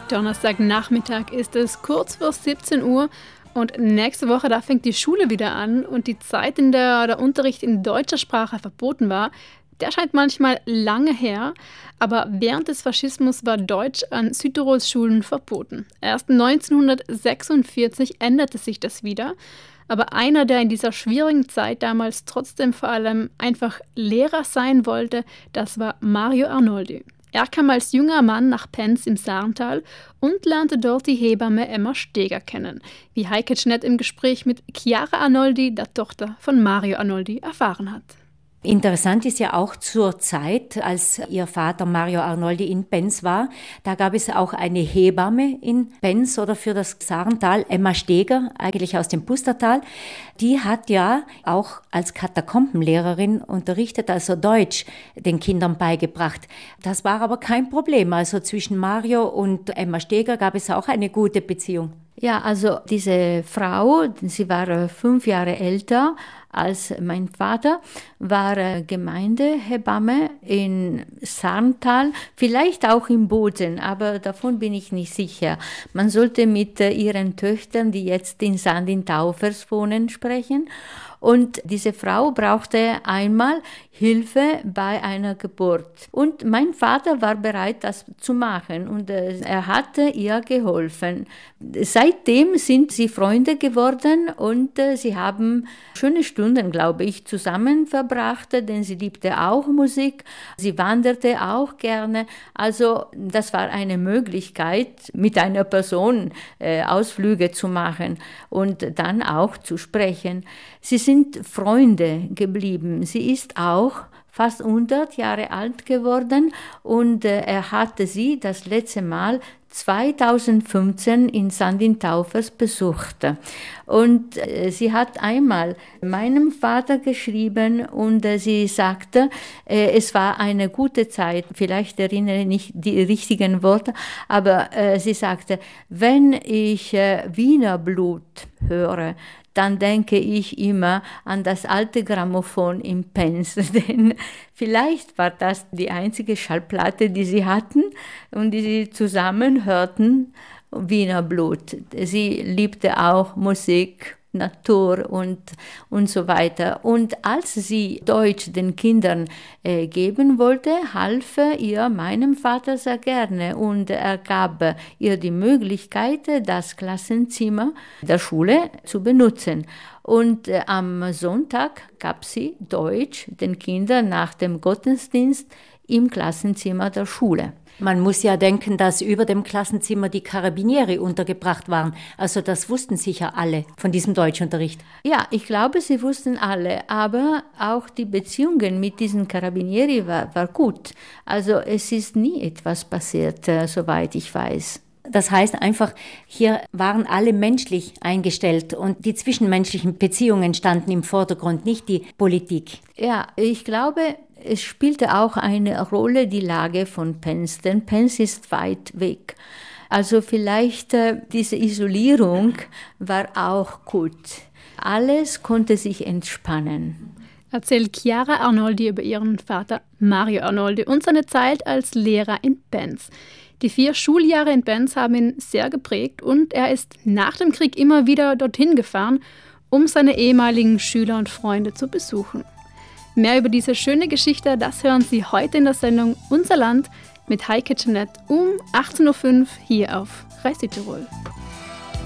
Donnerstagnachmittag ist es kurz vor 17 Uhr und nächste Woche, da fängt die Schule wieder an und die Zeit, in der der Unterricht in deutscher Sprache verboten war, der scheint manchmal lange her, aber während des Faschismus war Deutsch an Südtirols Schulen verboten. Erst 1946 änderte sich das wieder, aber einer, der in dieser schwierigen Zeit damals trotzdem vor allem einfach Lehrer sein wollte, das war Mario Arnoldi. Er kam als junger Mann nach Penz im Sarntal und lernte dort die Hebamme Emma Steger kennen, wie Heike Schnett im Gespräch mit Chiara Arnoldi, der Tochter von Mario Arnoldi, erfahren hat. Interessant ist ja auch zur Zeit, als ihr Vater Mario Arnoldi in Penz war, da gab es auch eine Hebamme in Penz oder für das Sarntal, Emma Steger, eigentlich aus dem Pustertal. Die hat ja auch als Katakombenlehrerin unterrichtet, also Deutsch den Kindern beigebracht. Das war aber kein Problem. Also zwischen Mario und Emma Steger gab es auch eine gute Beziehung. Ja, also diese Frau, sie war 5 Jahre älter als mein Vater, war Gemeindehebamme in Sarntal, vielleicht auch im Boden, aber davon bin ich nicht sicher. Man sollte mit ihren Töchtern, die jetzt in Sandin-Taufers wohnen, sprechen. Und diese Frau brauchte einmal Hilfe bei einer Geburt. Und mein Vater war bereit, das zu machen. Und er hatte ihr geholfen. Seitdem sind sie Freunde geworden und sie haben schöne Stunden, glaube ich, zusammen verbracht, denn sie liebte auch Musik. Sie wanderte auch gerne. Also das war eine Möglichkeit, mit einer Person Ausflüge zu machen und dann auch zu sprechen. Sie sind Freunde geblieben. Sie ist auch fast 100 Jahre alt geworden und er hatte sie das letzte Mal 2015 in Sandin-Taufers besucht. Und sie hat einmal meinem Vater geschrieben und sie sagte, es war eine gute Zeit, vielleicht erinnere ich nicht die richtigen Worte, aber sie sagte, wenn ich Wiener Blut höre, dann denke ich immer an das alte Grammophon in Penz, denn vielleicht war das die einzige Schallplatte, die sie hatten und die sie zusammen hörten, Wiener Blut. Sie liebte auch Musik, Natur und so weiter. Und als sie Deutsch den Kindern geben wollte, half ihr meinem Vater sehr gerne und er gab ihr die Möglichkeit, das Klassenzimmer der Schule zu benutzen. Und am Sonntag gab sie Deutsch den Kindern nach dem Gottesdienst im Klassenzimmer der Schule. Man muss ja denken, dass über dem Klassenzimmer die Karabinieri untergebracht waren. Also das wussten sicher alle von diesem Deutschunterricht. Ja, ich glaube, sie wussten alle, aber auch die Beziehungen mit diesen Karabinieri war gut. Also es ist nie etwas passiert, soweit ich weiß. Das heißt einfach, hier waren alle menschlich eingestellt und die zwischenmenschlichen Beziehungen standen im Vordergrund, nicht die Politik. Ja, ich glaube, es spielte auch eine Rolle die Lage von Penz, denn Penz ist weit weg. Also vielleicht diese Isolierung war auch gut. Alles konnte sich entspannen. Erzählt Chiara Arnoldi über ihren Vater Mario Arnoldi und seine Zeit als Lehrer in Penz. Die 4 Schuljahre in Penz haben ihn sehr geprägt und er ist nach dem Krieg immer wieder dorthin gefahren, um seine ehemaligen Schüler und Freunde zu besuchen. Mehr über diese schöne Geschichte, das hören Sie heute in der Sendung Unser Land mit Heike Schnett um 18.05 Uhr hier auf Radio Südtirol.